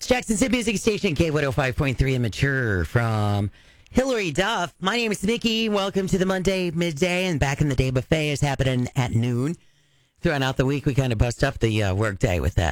It's Jackson's Hit Music Station, K105.3 Immature from Hillary Duff. My name is Mickey. Welcome to the Monday Midday and Back in the Day Buffet is happening at noon. Throughout the week, we kind of bust up the work day with that.